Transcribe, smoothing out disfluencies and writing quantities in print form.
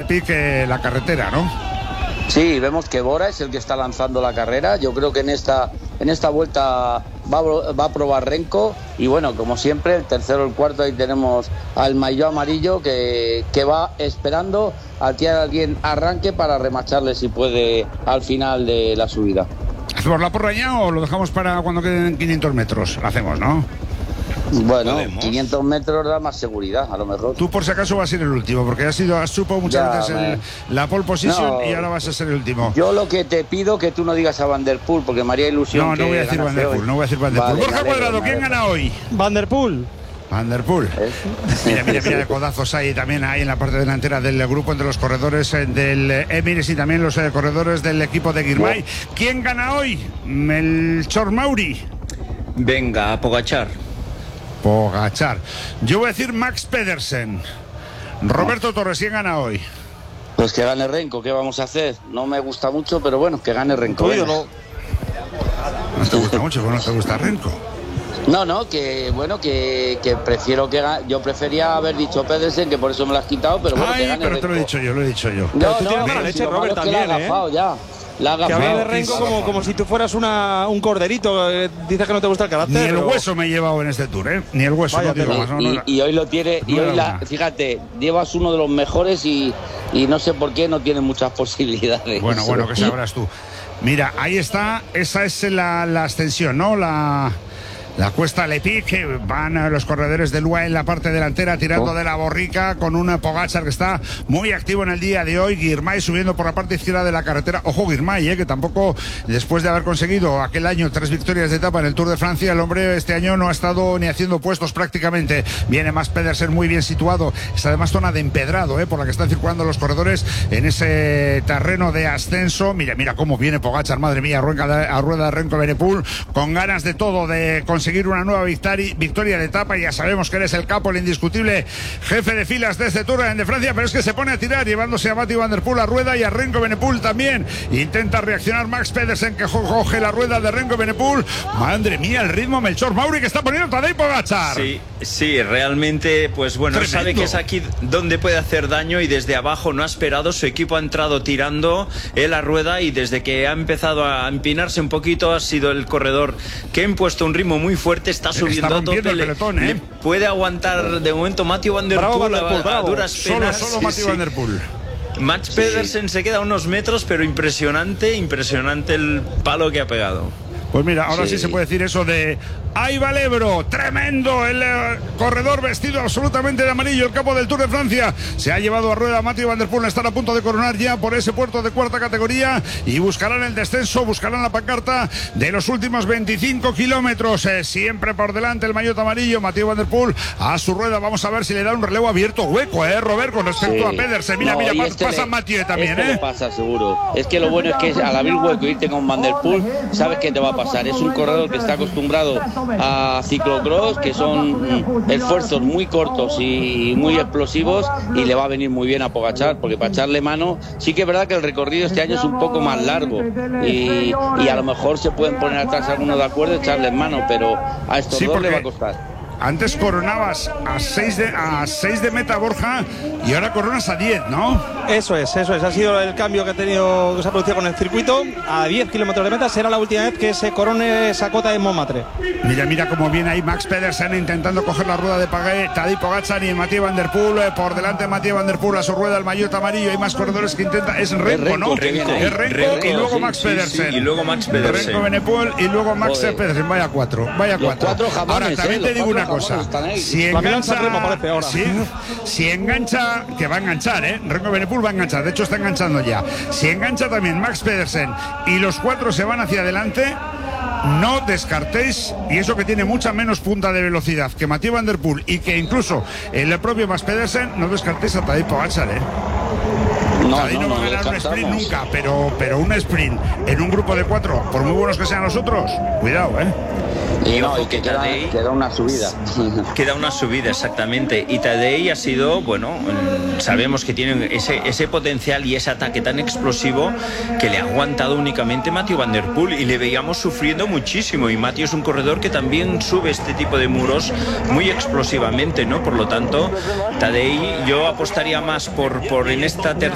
pique la carretera, ¿no? Sí, vemos que Bora es el que está lanzando la carrera. Yo creo que en esta vuelta va a probar Renko. Y bueno, como siempre, el tercero o el cuarto, ahí tenemos al maillot amarillo que va esperando a que alguien arranque para remacharle si puede al final de la subida. ¿Hacemos la porra ya o lo dejamos para cuando queden 500 metros? Lo hacemos, ¿no? Bueno, ¿podemos? 500 metros da más seguridad, a lo mejor. Tú por si acaso vas a ser el último, porque has supo muchas veces la pole position y ahora vas a ser el último. Yo lo que te pido que tú no digas a Van der Poel, porque me haría ilusión. No voy a decir Van der Poel, Vale, Borja Cuadrado, ¿quién gana hoy? Van der Poel. Van der Poel. Mira de codazos hay también ahí en la parte delantera del grupo entre los corredores del Emirates y también los corredores del equipo de Girmay. ¿Quién gana hoy? Melchor Mauri. Venga, Pogačar. Yo voy a decir Max Pedersen. Roberto Torres, ¿quién gana hoy? Pues que gane Renko, ¿qué vamos a hacer? No me gusta mucho, pero bueno, que gane Renko. ¿No te gusta mucho? ¿Cómo no te gusta Renko? No, que bueno, que prefiero que gane. Yo prefería haber dicho Pedersen, que por eso me lo has quitado, pero bueno, que gane pero Renko. lo he dicho yo. No, tú tienes mala leche, Robert, también, La que habla de Renko como si tú fueras un corderito. Dices que no te gusta el carácter. Ni el hueso me he llevado en este tour, ¿eh? Ni el hueso. No digo más, y hoy lo tiene. Y hoy fíjate, llevas uno de los mejores y no sé por qué no tiene muchas posibilidades. Bueno, que sabrás tú. Mira, ahí está. Esa es la ascensión, ¿no? La cuesta Lepic, que van los corredores del UAE en la parte delantera tirando de la borrica con una Pogačar que está muy activo en el día de hoy. Girmay subiendo por la parte izquierda de la carretera. Ojo Girmay, que tampoco, después de haber conseguido aquel año 3 victorias de etapa en el Tour de Francia, el hombre este año no ha estado ni haciendo puestos prácticamente. Viene más Pedersen muy bien situado. Es además zona de empedrado, por la que están circulando los corredores en ese terreno de ascenso. Mira cómo viene Pogačar, madre mía, a rueda de Renko Evenepoel, con ganas de todo, de conseguir una nueva victoria de etapa. Ya sabemos que eres el capo, el indiscutible jefe de filas de este Tour de Francia, pero es que se pone a tirar, llevándose a Mathieu Van der Poel a rueda y a Renko Evenepoel también. Intenta reaccionar Max Pedersen, que coge la rueda de Renko Evenepoel. Madre mía, el ritmo Melchor Mauri que está poniendo Tadej Pogačar. Sí, realmente, pues bueno, tremendo. Sabe que es aquí donde puede hacer daño y desde abajo no ha esperado. Su equipo ha entrado tirando la rueda y desde que ha empezado a empinarse un poquito ha sido el corredor que ha impuesto un ritmo muy fuerte, está subiendo a tope, el pelotón, le puede aguantar de momento Mathieu Van der Poel a duras penas. Solo Mathieu Van der Poel. Max Pedersen se queda a unos metros, pero impresionante el palo que ha pegado. Pues mira, ahora sí se puede decir eso de ¡ay, va el Ebro! ¡Tremendo! El corredor vestido absolutamente de amarillo, el capo del Tour de Francia. Se ha llevado a rueda a Mathieu Van der Poel. Están a punto de coronar ya por ese puerto de cuarta categoría y buscarán el descenso, buscarán la pancarta de los últimos 25 kilómetros. Siempre por delante el maillot amarillo, Mathieu Van der Poel a su rueda. Vamos a ver si le da un relevo abierto hueco, Robert, con respecto a Pedersen. Mira, pasa Mathieu también, le pasa seguro. Es que lo bueno es que al abrir hueco y irte con Van der Poel, sabes que te va a pasar. Es un corredor que está acostumbrado a ciclocross, que son esfuerzos muy cortos y muy explosivos, y le va a venir muy bien a Pogačar, porque para echarle mano, sí que es verdad que el recorrido este año es un poco más largo y a lo mejor se pueden poner atrás algunos de acuerdo, echarle mano, pero a estos dos le va a costar. Antes coronabas a 6 de meta, Borja, y ahora coronas a 10, ¿no? Eso es. Ha sido el cambio que se ha producido con el circuito. A 10 kilómetros de meta será la última vez que se corone esa cota de Montmartre. Mira cómo viene ahí Max Pedersen intentando coger la rueda de Tadej Pogačar y Mathieu Van der Poel. Por delante Mathieu Van der Poel a su rueda, el maillot amarillo. Hay más corredores que intentan. Es Renko, ¿no? Es Renko y luego Max Pedersen. Y luego Max Pedersen. Renko Evenepoel y luego Max Pedersen. Vaya cuatro. Ahora también te digo una cosa. Si engancha, que va a enganchar, Renko Evenepoel va a enganchar, de hecho está enganchando ya. Si engancha también Max Pedersen y los cuatro se van hacia adelante, no descartéis, y eso que tiene mucha menos punta de velocidad que Mathieu Van der Poel y que incluso el propio Max Pedersen, no descartéis a Tadej Pogačar, No va a ganar un sprint nunca, pero un sprint en un grupo de 4, por muy buenos que sean los otros, cuidado, Y ojo que queda una subida. Queda una subida, exactamente. Y Tadej ha sido, sabemos que tiene ese potencial y ese ataque tan explosivo que le ha aguantado únicamente Mathieu Van der Poel y le veíamos sufriendo muchísimo. Y Mathieu es un corredor que también sube este tipo de muros muy explosivamente, ¿no? Por lo tanto, Tadej, yo apostaría más por en esta tercera